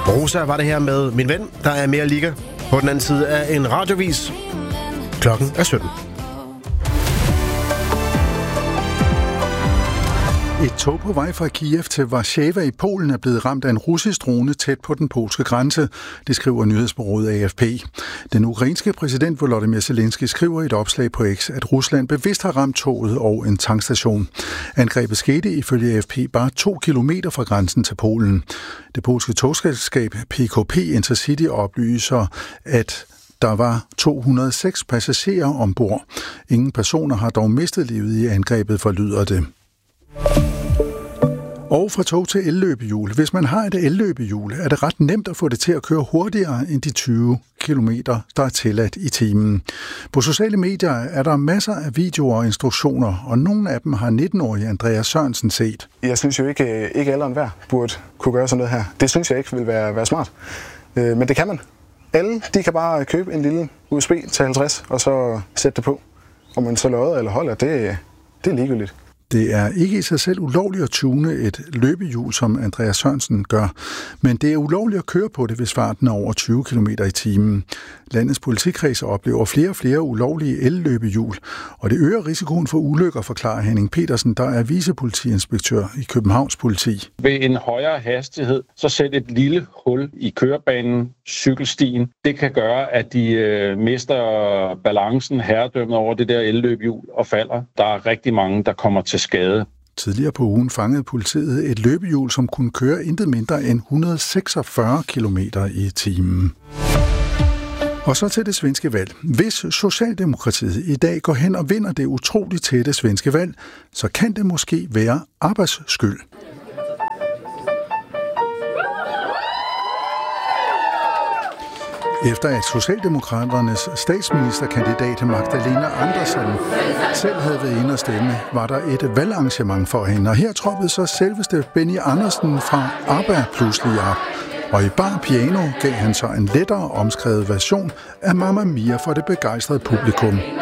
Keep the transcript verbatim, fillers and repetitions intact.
Rosa var det her med Min Ven, der er mere liga på den anden side af en radiovis. Klokken er sytten. Et tog på vej fra Kiev til Warszawa i Polen er blevet ramt af en russisk drone tæt på den polske grænse, det skriver nyhedsbureauet A F P. Den ukrainske præsident Volodymyr Zelensky skriver i et opslag på X, at Rusland bevidst har ramt toget og en tankstation. Angrebet skete ifølge A F P bare to kilometer fra grænsen til Polen. Det polske togselskab P K P Intercity oplyser, at der var to hundrede og seks passagerer ombord. Ingen personer har dog mistet livet i angrebet, forlyder det. Og fra tog til elløbehjul. Hvis man har et elløbehjul, er det ret nemt at få det til at køre hurtigere end de tyve kilometer, der er tilladt i timen. På sociale medier er der masser af videoer og instruktioner, og nogle af dem har nitten-årige Andreas Sørensen set. Jeg synes jo ikke, ikke alle og enhver burde kunne gøre sådan noget her. Det synes jeg ikke vil være, være smart. Men det kan man. Alle de kan bare købe en lille U S B til halvtreds, og så sætte det på. Om man så lodder eller holder, det, det er ligegyldigt. Det er ikke i sig selv ulovligt at tune et løbehjul, som Andreas Sørensen gør, men det er ulovligt at køre på det, hvis farten er over tyve kilometer i timen. Landets politikredser oplever flere og flere ulovlige elløbehjul, og det øger risikoen for ulykker, forklarer Henning Petersen, der er vicepolitiinspektør i Københavns Politi. Ved en højere hastighed, så sæt et lille hul i kørebanen, cykelstien. Det kan gøre, at de øh, mister balancen, herredømmet over det der elløbehjul og falder. Der er rigtig mange, der kommer til skade. Tidligere på ugen fangede politiet et løbehjul, som kunne køre intet mindre end et hundrede og seksogfyrre kilometer i timen. Og så til det svenske valg. Hvis Socialdemokratiet i dag går hen og vinder det utroligt tætte svenske valg, så kan det måske være arbejdsskyld. Efter at Socialdemokraternes statsministerkandidat Magdalena Andersson selv havde været inde og stemme, var der et valgarrangement for hende. Og her troppede så selveste Benny Andersen fra ABBA pludselig op. Og i bar piano gav han så en lettere omskrevet version af Mamma Mia for det begejstrede publikum.